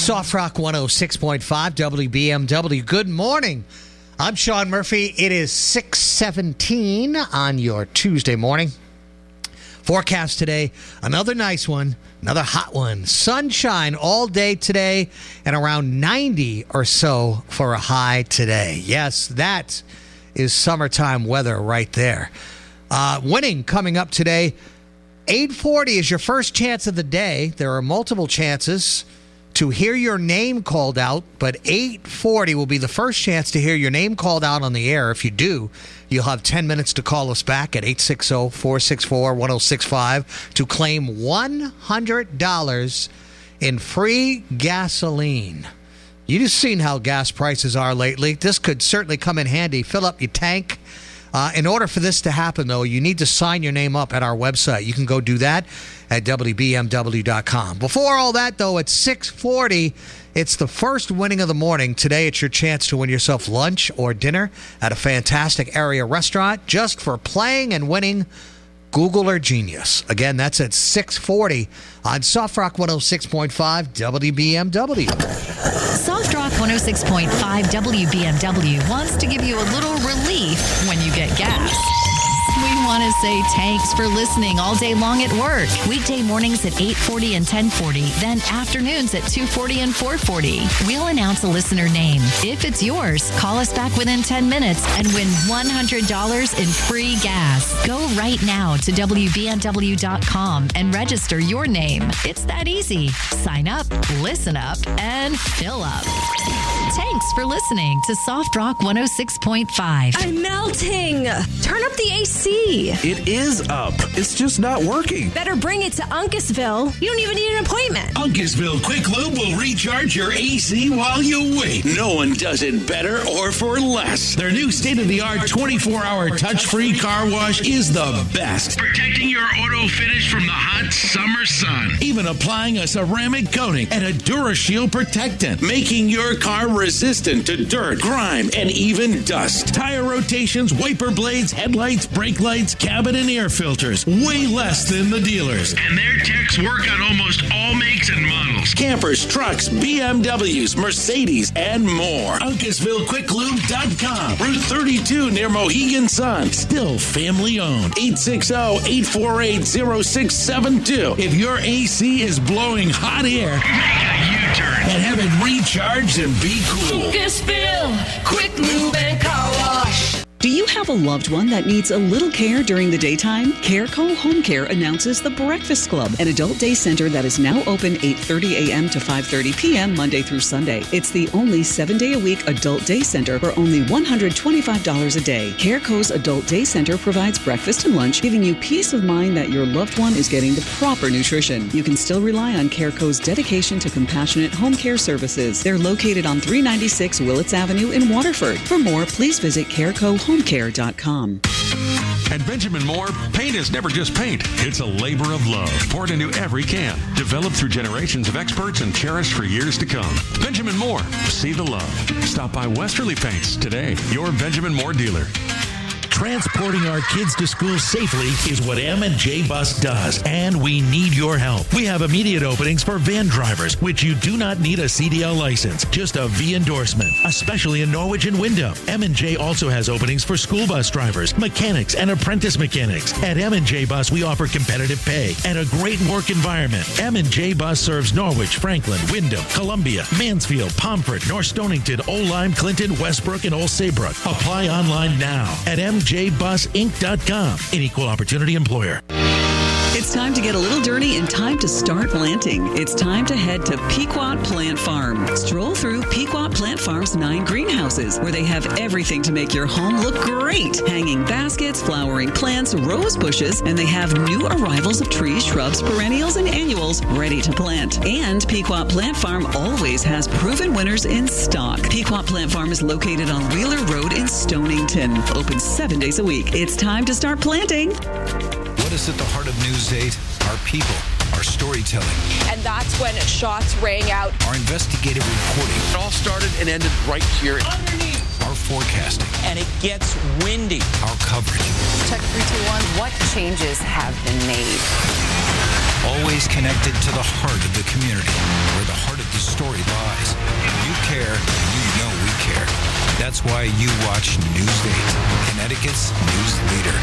Soft Rock 106.5 WBMW. Good morning. I'm Sean Murphy. It is 6:17 on your Tuesday morning. Forecast today, another nice one, another hot one. Sunshine all day today and around 90 or so for a high today. Yes, that is summertime weather right there. Winning coming up today. 8:40 is your first chance of the day. There are multiple chances to hear your name called out, but 8:40 will be the first chance to hear your name called out on the air. If you do, you'll have 10 minutes to call us back at 860-464-1065 to claim $100 in free gasoline. You just seen how gas prices are lately. This could certainly come in handy. Fill up your tank. In order for this to happen, though, you need to sign your name up at our website. You can go do that at WBMW.com. Before all that, though, at 6:40, it's the first winning of the morning. Today, it's your chance to win yourself lunch or dinner at a fantastic area restaurant just for playing and winning Google or Genius. Again, that's at 6:40 on Soft Rock 106.5 WBMW. Soft Rock 106.5 WBMW wants to give you a little relief when you get gas. We want to say thanks for listening all day long at work. Weekday mornings at 8:40 and 10:40, then afternoons at 2:40 and 4:40. We'll announce a listener name. If it's yours, call us back within 10 minutes and win $100 in free gas. Go right now to WBMW.com and register your name. It's that easy. Sign up, listen up, and fill up. Thanks for listening to Soft Rock 106.5. I'm melting. Turn up the AC. It is up. It's just not working. Better bring it to Uncasville. You don't even need an appointment. Uncasville Quick Lube will recharge your AC while you wait. No one does it better or for less. Their new state-of-the-art 24-hour touch-free car wash is the best. Protecting your auto finish from the hot summer sun. Even applying a ceramic coating and a DuraShield protectant, making your car resistant to dirt, grime, and even dust. Tire rotations, wiper blades, headlights, brake lights, cabin and air filters. Way less than the dealers. And their techs work on almost all makes and models. Campers, trucks, BMWs, Mercedes, and more. UncasvilleQuickLube.com. Route 32 near Mohegan Sun. Still family owned. 860-848-0672. If your AC is blowing hot air, make a U-turn and have it recharged and be cool. Uncasville Quick Lube and Car Wash. Do you have a loved one that needs a little care during the daytime? Careco Home Care announces the Breakfast Club, an adult day center that is now open 8:30 a.m. to 5:30 p.m. Monday through Sunday. It's the only 7-day-a-week adult day center for only $125 a day. Careco's Adult Day Center provides breakfast and lunch, giving you peace of mind that your loved one is getting the proper nutrition. You can still rely on Careco's dedication to compassionate home care services. They're located on 396 Willits Avenue in Waterford. For more, please visit CarecoHomecare.com. At Benjamin Moore, paint is never just paint. It's a labor of love poured into every can, developed through generations of experts and cherished for years to come. Benjamin Moore, see the love. Stop by Westerly Paints today, your Benjamin Moore dealer. Transporting our kids to school safely is what M&J Bus does, and we need your help. We have immediate openings for van drivers, which you do not need a CDL license, just a V endorsement, especially in Norwich and Wyndham. M&J also has openings for school bus drivers, mechanics, and apprentice mechanics. At M&J Bus, we offer competitive pay and a great work environment. M&J Bus serves Norwich, Franklin, Wyndham, Columbia, Mansfield, Pomfret, North Stonington, Old Clinton, Westbrook, and Old Saybrook. Apply online now at mjbusinc.com. An equal opportunity employer. It's time to get a little dirty and time to start planting. It's time to head to Pequot Plant Farm. Stroll through Pequot Plant Farm's 9 greenhouses, where they have everything to make your home look great. Hanging baskets, flowering plants, rose bushes, and they have new arrivals of trees, shrubs, perennials, and annuals ready to plant. And Pequot Plant Farm always has proven winners in stock. Pequot Plant Farm is located on Wheeler Road in Stonington. Open 7 days a week. It's time to start planting. What is at the heart of News 8? Our people, our storytelling. And that's when shots rang out. Our investigative reporting. It all started and ended right here. Underneath. Our forecasting. And it gets windy. Our coverage. Check 321. What changes have been made? Always connected to the heart of the community, where the heart of the story lies. That's why you watch News 8, Connecticut's news leader.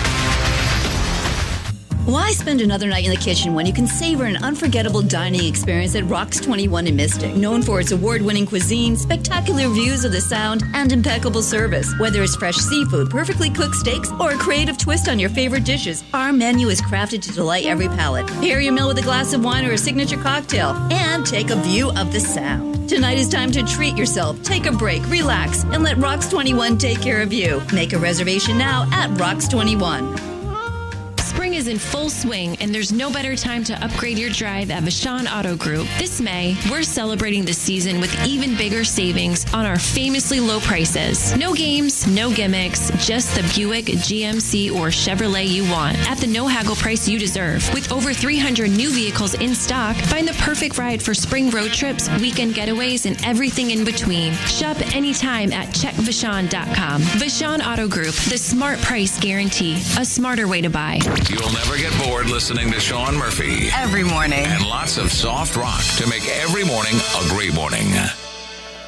Why spend another night in the kitchen when you can savor an unforgettable dining experience at Rocks 21 in Mystic? Known for its award-winning cuisine, spectacular views of the sound, and impeccable service. Whether it's fresh seafood, perfectly cooked steaks, or a creative twist on your favorite dishes, our menu is crafted to delight every palate. Pair your meal with a glass of wine or a signature cocktail, and take a view of the sound. Tonight is time to treat yourself, take a break, relax, and let Rocks 21 take care of you. Make a reservation now at Rocks 21. Spring is in full swing, and there's no better time to upgrade your drive at Vashon Auto Group. This May, we're celebrating the season with even bigger savings on our famously low prices. No games, no gimmicks, just the Buick, GMC, or Chevrolet you want at the no-haggle price you deserve. With over 300 new vehicles in stock, find the perfect ride for spring road trips, weekend getaways, and everything in between. Shop anytime at checkvashon.com. Vashon Auto Group, the smart price guarantee, a smarter way to buy. You'll never get bored listening to Sean Murphy. Every morning. And lots of soft rock to make every morning a great morning.